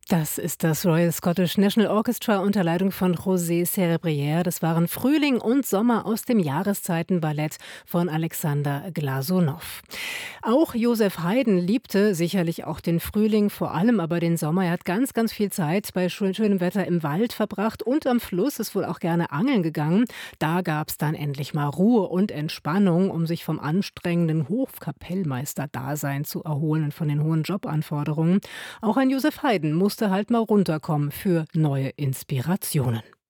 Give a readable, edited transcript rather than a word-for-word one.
Das ist das Royal Scottish National Orchestra unter Leitung von José Cerebrière. Das waren Frühling und Sommer aus dem Jahreszeitenballett von Alexander Glasunow. Auch Joseph Haydn liebte sicherlich auch den Frühling, vor allem aber den Sommer. Er hat ganz, ganz viel Zeit bei schönem Wetter im Wald verbracht und am Fluss, ist wohl auch gerne angeln gegangen. Da gab es dann endlich mal Ruhe und Entspannung, um sich vom anstrengenden Hofkapellmeister-Dasein zu erholen und von den hohen Jobanforderungen. Auch ein Joseph Haydn musste halt mal runterkommen für neue Inspirationen.